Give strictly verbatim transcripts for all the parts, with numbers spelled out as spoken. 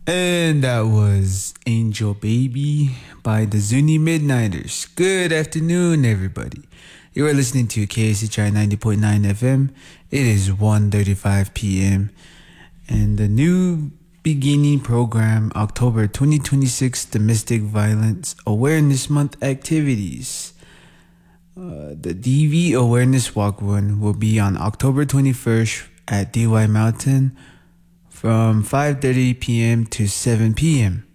And that was Angel Baby by the Zuni Midnighters. Good afternoon, everybody. You are listening to K S H I ninety point nine F M. It is one thirty-five p.m. And the new beginning program, October twenty twenty-six Domestic Violence Awareness Month activities. Uh, the D V Awareness Walk Run will be on October twenty-first at D Y Mountain from five thirty p.m. to seven p.m.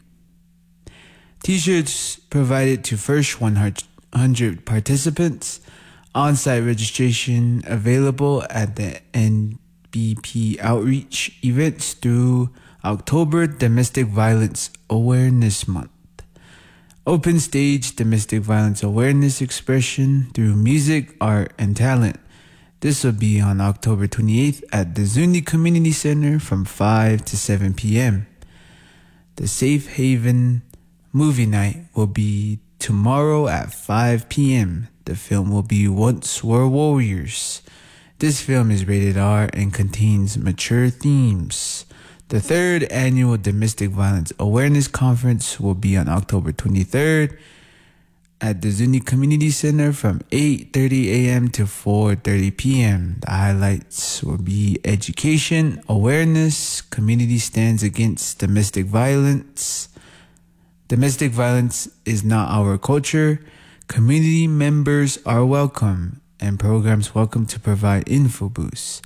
T-shirts provided to first one hundred participants. On-site registration available at the N B P Outreach events through October Domestic Violence Awareness Month. Open stage domestic violence awareness expression through music, art, and talent. This will be on October twenty-eighth at the Zuni Community Center from five to seven p.m. The Safe Haven movie night will be tomorrow at five p.m. The film will be Once Were Warriors. This film is rated R and contains mature themes. The third annual Domestic Violence Awareness Conference will be on October twenty-third at the Zuni Community Center from eight thirty a.m. to four thirty p.m. The highlights will be education, awareness, community stands against domestic violence. Domestic violence is not our culture. Community members are welcome, and programs welcome to provide info boosts.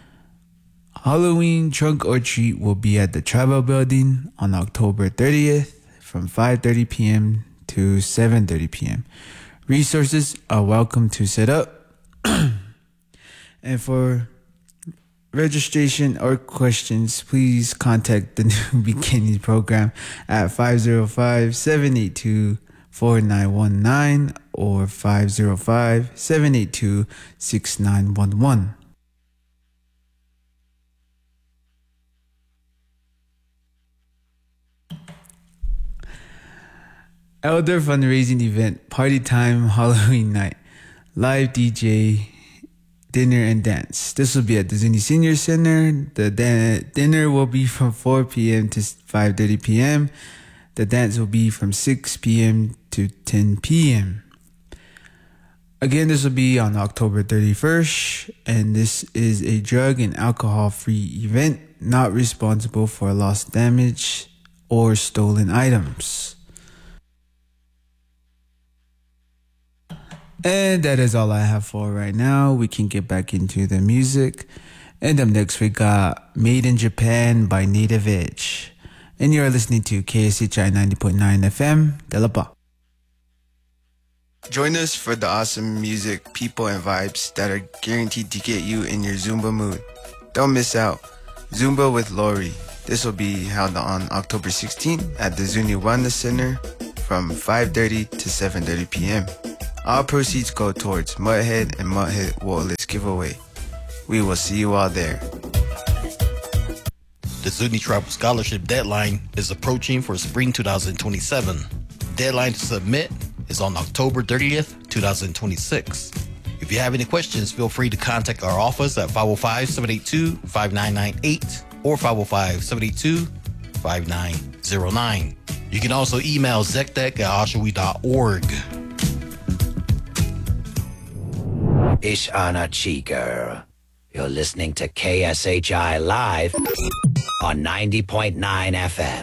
Halloween trunk or treat will be at the Tribal Building on October thirtieth from five thirty p.m. to seven thirty p.m. Resources are welcome to set up. And for registration or questions, please contact the New Beginning program at five oh five, seven eight two, four nine one nine or five oh five, seven eight two, six nine one one. Elder fundraising event, party time, Halloween night, live D J, dinner and dance. This will be at the Zuni Senior Center. The da- dinner will be from four p.m. to five thirty p.m. The dance will be from six p.m. to ten p.m. Again, this will be on October thirty-first, and this is a drug and alcohol-free event, not responsible for lost damage or stolen items. And that is all I have for right now. We can get back into the music. And up next, we got Made in Japan by Native Edge. And you're listening to K S H I ninety point nine F M, Delapa. Join us for the awesome music, people, and vibes that are guaranteed to get you in your Zumba mood. Don't miss out. Zumba with Lori. This will be held on October sixteenth at the Zuni Wellness Center from five thirty to seven thirty p.m. All proceeds go towards Mudhead and Mudhead Wallet's giveaway. We will see you all there. The Zuni Tribal Scholarship deadline is approaching for spring twenty twenty-seven. Deadline to submit is on October thirtieth, twenty twenty-six. If you have any questions, feel free to contact our office at five oh five, seven eight two, five nine nine eight or five oh five, seven eight two, five nine oh nine. You can also email zectec at oshawi dot org. Ish Anna Chiker. You're listening to K S H I Live on ninety point nine F M.